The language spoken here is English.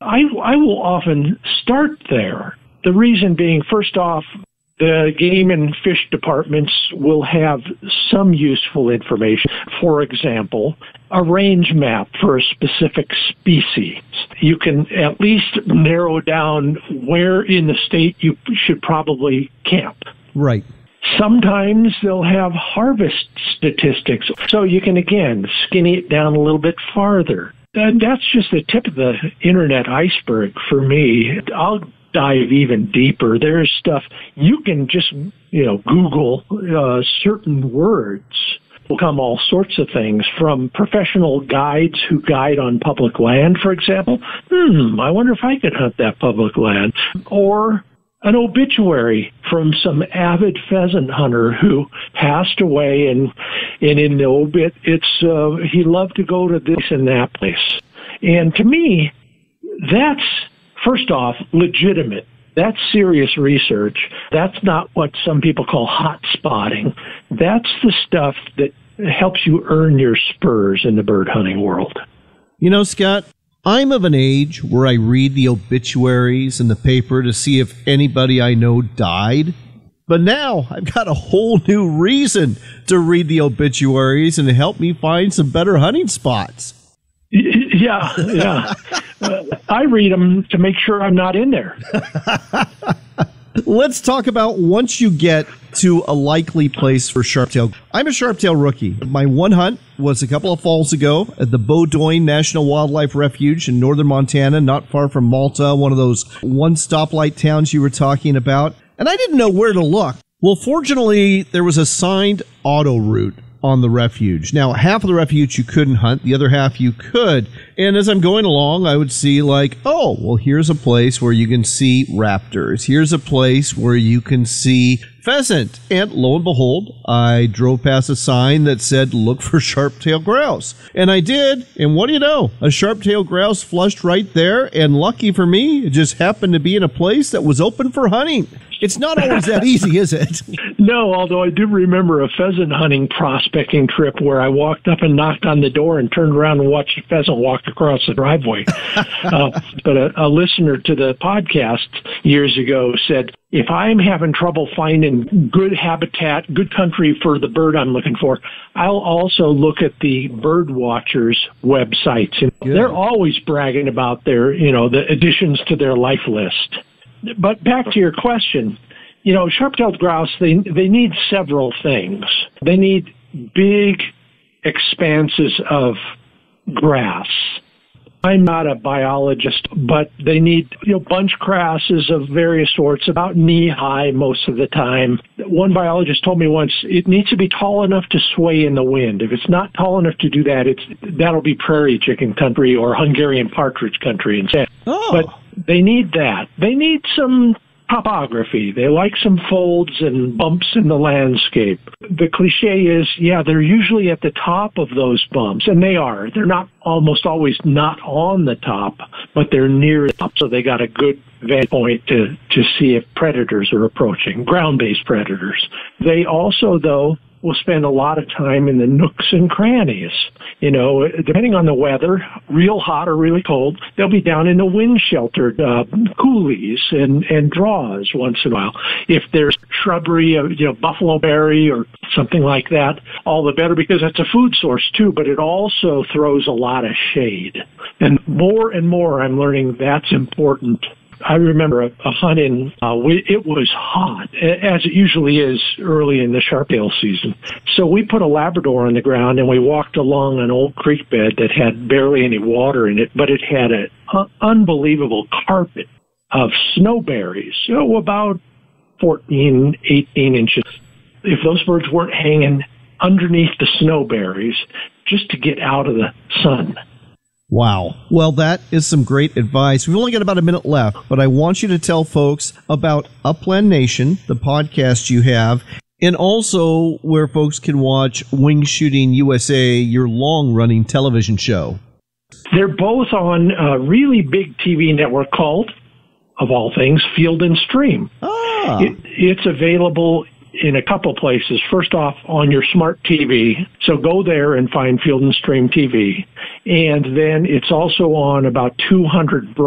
I will often start there. The reason being, first off, the game and fish departments will have some useful information. For example, a range map for a specific species. You can at least narrow down where in the state you should probably camp. Right. Sometimes they'll have harvest statistics, so you can, again, skinny it down a little bit farther. And that's just the tip of the internet iceberg for me. I'll dive even deeper. There's stuff you can just, Google certain words. Will come all sorts of things, from professional guides who guide on public land, for example. I wonder if I could hunt that public land. Or an obituary from some avid pheasant hunter who passed away, and in the obit, it's he loved to go to this and that place. And to me, that's, first off, legitimate. That's serious research. That's not what some people call hot spotting. That's the stuff that helps you earn your spurs in the bird hunting world. Scott, I'm of an age where I read the obituaries in the paper to see if anybody I know died. But now I've got a whole new reason to read the obituaries and to help me find some better hunting spots. Yeah. I read them to make sure I'm not in there. Let's talk about once you get to a likely place for sharptail. I'm a sharptail rookie. My one hunt was a couple of falls ago at the Bowdoin National Wildlife Refuge in northern Montana, not far from Malta, one of those one stoplight towns you were talking about. And I didn't know where to look. Well, fortunately, there was a signed auto route on the refuge. Now, half of the refuge you couldn't hunt, the other half you could. And as I'm going along, I would see here's a place where you can see raptors. Here's a place where you can see pheasant. And lo and behold, I drove past a sign that said, look for sharp-tailed grouse. And I did. And what do you know? A sharp-tailed grouse flushed right there. And lucky for me, it just happened to be in a place that was open for hunting. It's not always that easy, is it? No, although I do remember a pheasant hunting prospecting trip where I walked up and knocked on the door and turned around and watched a pheasant walk across the driveway. But a listener to the podcast years ago said, if I'm having trouble finding good habitat, good country for the bird I'm looking for, I'll also look at the bird watchers websites. And they're always bragging about their, the additions to their life list. But back to your question, sharp-tailed grouse, they need several things. They need big expanses of grass. I'm not a biologist, but they need, bunch grasses of various sorts, about knee-high most of the time. One biologist told me once, it needs to be tall enough to sway in the wind. If it's not tall enough to do that, that'll be prairie chicken country or Hungarian partridge country instead. Oh. But they need that. They need some topography. They like some folds and bumps in the landscape. The cliche is, they're usually at the top of those bumps, and they are. They're not almost always not on the top, but they're near the top, so they got a good vantage point to see if predators are approaching, ground-based predators. They also, though, will spend a lot of time in the nooks and crannies. Depending on the weather, real hot or really cold, they'll be down in the wind-sheltered coulees and draws once in a while. If there's shrubbery, buffalo berry or something like that, all the better, because it's a food source too, but it also throws a lot of shade. And more I'm learning that's important. I remember a hunt it was hot, as it usually is early in the sharptail season. So we put a Labrador on the ground and we walked along an old creek bed that had barely any water in it, but it had an unbelievable carpet of snowberries, about 14, 18 inches. If those birds weren't hanging underneath the snowberries just to get out of the sun. Wow. Well, that is some great advice. We've only got about a minute left, but I want you to tell folks about Upland Nation, the podcast you have, and also where folks can watch Wing Shooting USA, your long-running television show. They're both on a really big TV network called, of all things, Field and Stream. Ah. It's available in a couple places. First off, on your smart TV. So go there and find Field and Stream TV. And then it's also on about 200